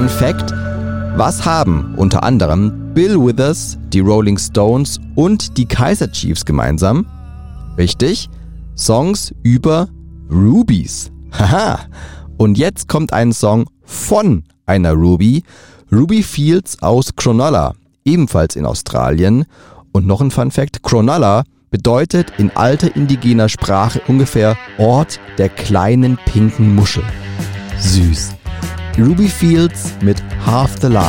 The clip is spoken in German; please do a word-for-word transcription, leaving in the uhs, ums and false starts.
Fun Fact: Was haben unter anderem Bill Withers, die Rolling Stones und die Kaiser Chiefs gemeinsam? Richtig, Songs über Rubies. Haha! Und jetzt kommt ein Song von einer Ruby, Ruby Fields aus Cronulla, ebenfalls in Australien. Und noch ein Fun Fact: Cronulla bedeutet in alter indigener Sprache ungefähr Ort der kleinen pinken Muschel. Süß. Ruby Fields mit Half the Lie.